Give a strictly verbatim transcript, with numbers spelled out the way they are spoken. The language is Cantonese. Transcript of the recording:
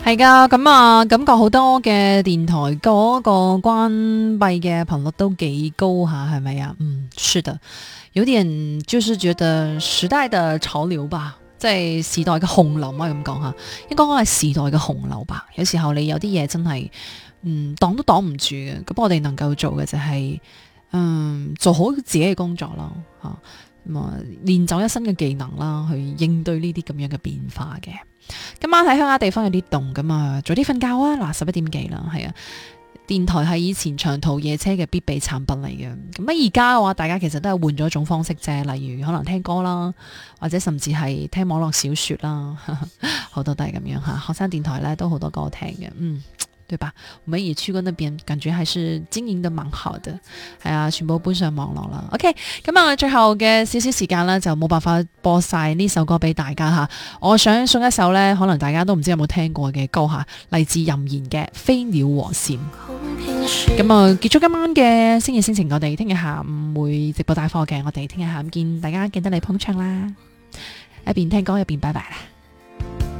係噶，咁啊，感覺好多嘅電台嗰個關閉嘅頻率都幾高下，係咪啊？嗯，是的，有點就是覺得時代的潮流吧，即係時代嘅洪流啊，咁講下，應該講係時代嘅洪流吧。有時候你有啲嘢真係，嗯，擋都擋唔住嘅。咁我哋能夠做嘅就係、是，嗯，做好自己嘅工作咯，吓咁啊，練就一身嘅技能啦，去應對呢啲咁樣嘅變化嘅。今晚喺鄉下地方有啲凍噶嘛，早啲瞓覺啊！嗱，十一點幾啦，係啊。電台係以前長途夜車嘅必備產品嚟嘅，咁啊而家嘅話，大家其實都係換咗一種方式啫，例如可能聽歌啦，或者甚至係聽網絡小說啦，好多都係咁樣吓。學生電台咧都好多歌聽嘅，嗯。對吧？我們也去過那邊，感覺還是經營得蠻好的，係啊，全部搬上網絡啦。OK，咁啊，最後嘅少少時間呢，就冇辦法播晒呢首歌俾大家吓。我想送一首呢，可能大家都唔知有冇聽過嘅歌吓，嚟自任賢嘅《飛鳥和蟬》。咁啊，結束今晚嘅星夜星情，我哋聽日下午會直播帶貨嘅，我哋聽日下午見，大家記得嚟捧場啦，一邊聽歌一邊拜拜啦。